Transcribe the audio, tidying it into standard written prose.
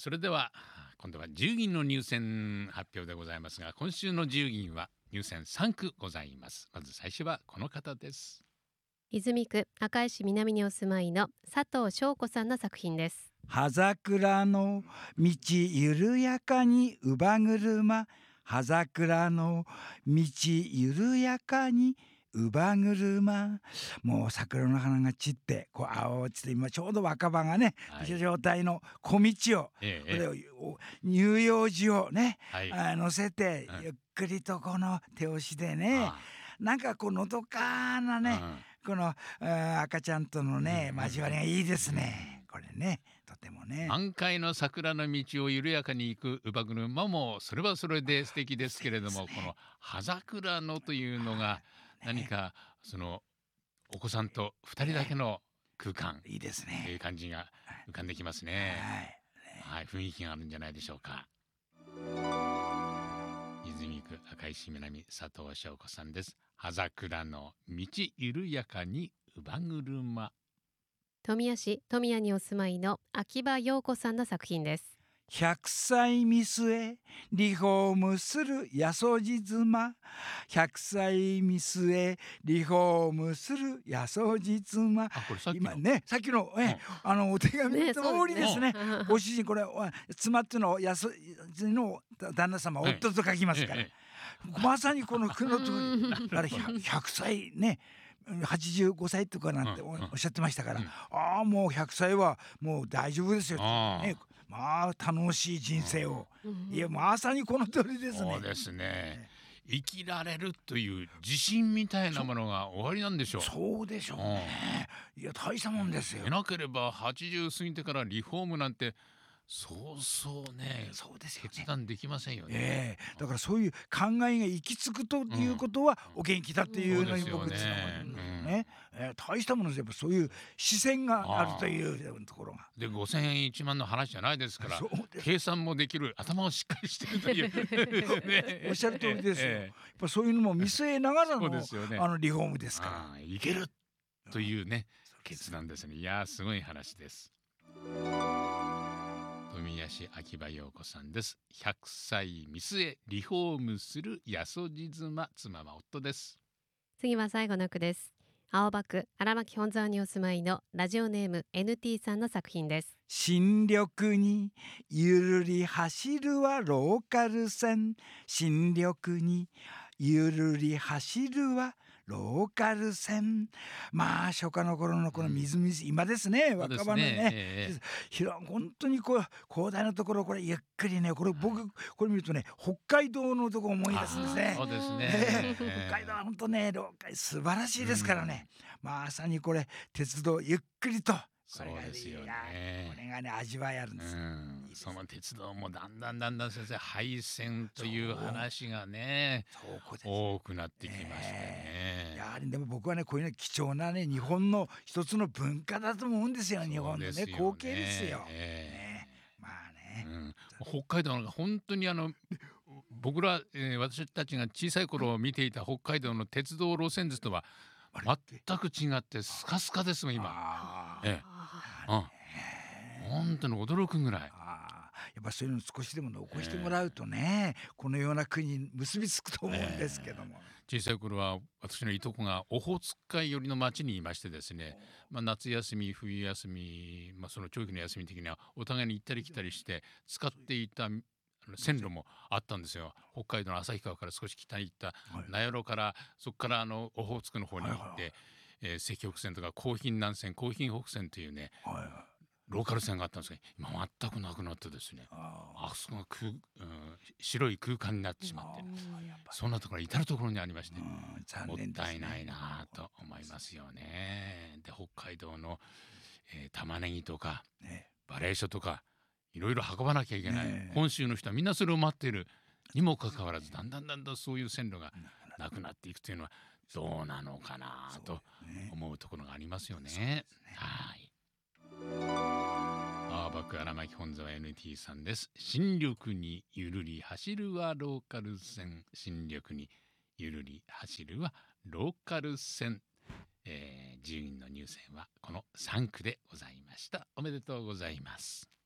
それでは今度は10銀の入選発表でございますが、今週の10銀は入選3句ございます。まず最初はこの方です。 泉区赤石南にお住まいの佐藤翔子さんの作品です。 葉桜の道緩やかに乳母車、葉桜の道緩やかに乳母車。もう桜の花が散ってこう青落ちて、今ちょうど若葉がね、状態の小道を、これを乳幼児をね、乗せてゆっくりとこの手押しでね、なんかこうのどかなね、この赤ちゃんとのね交わりがいいですね。これね、とてもね、 満開の桜の道を緩やかに行く乳母車もそれはそれで素敵ですけれども、この葉桜のというのが何かそのお子さんと2人だけの空間、 いいですね、 という感じが浮かんできますね。はい、雰囲気があるんじゃないでしょうか。泉区赤石南佐藤翔子さんです。葉桜の道緩やかに乳母車。 富谷市富谷にお住まいの秋葉陽子さんの作品です。 100歳見据えリフォームするやそじ妻、100歳見据えリフォームするやそじ妻。 これさっきの今ね、さっきの、お手紙の通りですね。ご主人、これ妻っていうのをやそじの旦那様、夫と書きますから、まさにこの句の通り、100歳ね、85歳とかなんておっしゃってましたから、もう100歳はもう大丈夫ですよ、ね、まあ楽しい人生を、いやまさにこの通りですね。 そうですね、生きられるという自信みたいなものが終わりなんでしょう。 そうでしょうね。いや大したもんですよ。 でなければ80過ぎてからリフォームなんてそうそうね、 そうですよね、 決断できませんよね。 だからそういう考えが行き着くということはお元気だっていうのに僕つながるんですよね。大したものです。やっぱそういう視線があるというところが。 で5000円1万の話じゃないですから、計算もできる、頭をしっかりしているというおっしゃる通りですよ。やっぱそういうのも見据えながらのリフォームですから、 いけるというね決断ですね。いやすごい話です。富谷市秋葉陽子さんです。100歳見据えリフォームするやそじ妻、妻は夫です。 次は最後の句です。青葉区荒牧本沢にお住まいのラジオネーム NT さんの作品です。 新緑にゆるり走るはローカル線、新緑にゆるり走るはローカル線。まあ初夏の頃のこのみずみず今ですね、若葉のね、本当にこう広大なところ、これゆっくりね、これ僕これ見るとね、北海道のとこ思い出すんですね。 そうですね、 北海道は本当ね、ローカル素晴らしいですからね、まさにこれ鉄道ゆっくりと、 そうですよね、 これがね味わいあるんです。 その鉄道もだんだん先生廃線という話がね多くなってきましたね。 やはりでも僕はね、こういうね貴重なね日本の一つの文化だと思うんですよ。日本のね光景ですよ。まあね、 北海道の本当に僕ら、私たちが小さい頃見ていた北海道の鉄道路線図とは全く違ってスカスカですもん今。本当に驚くぐらい。 やっぱそういうの少しでも残してもらうとね、このような国に結びつくと思うんですけども、 小さい頃は私のいとこがオホーツク海寄りの町にいましてですね、夏休み冬休み、その長期の休み的にはお互いに行ったり来たりして使っていた線路もあったんですよ。北海道の旭川から少し北に行った名寄からそこからオホーツクの方に行って、石北線とか高浜南線高浜北線というね、ローカル線があったんですけど今全くなくなってですね、そこが白い空間になってしまって、そんなところ至る所にありまして、もったいないなと思いますよね。で北海道の、玉ねぎとか、バレー書とかいろいろ運ばなきゃいけない、本州の人はみんなそれを待っているにもかかわらずだんだんそういう線路がなくなっていくというのはどうなのかなと思うところがありますよね。はい。青葉区荒牧本沢 NT さんです。新緑にゆるり走るはローカル線、新緑にゆるり走るはローカル線。10人の入選はこの3区でございました。おめでとうございます。